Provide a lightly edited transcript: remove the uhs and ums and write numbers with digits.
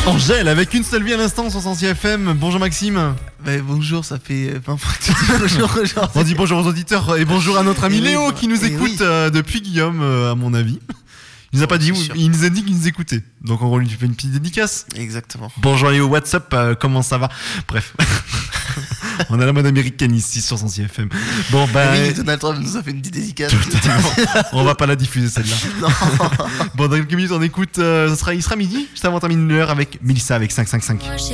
Angèle avec une seule vie à l'instant sur Sensi FM. Bonjour Maxime. Bonjour, ça fait 20 fois que tu dis bonjour aujourd'hui. On dit bonjour aux auditeurs et bonjour à notre ami Léo qui nous écoute oui. depuis Guillaume, à mon avis. Il nous a pas dit où, il nous a dit qu'il nous écoutait. Donc on lui fait une petite dédicace. Exactement. Bonjour Léo, what's up, comment ça va? Bref. On a la mode américaine ici sur Sensi FM. Bon Oui, Donald Trump nous a fait une petite dédicace. On va pas la diffuser celle-là. Non. Bon, dans quelques minutes on écoute, il sera midi, juste avant de terminer l'heure avec Mélissa avec 555.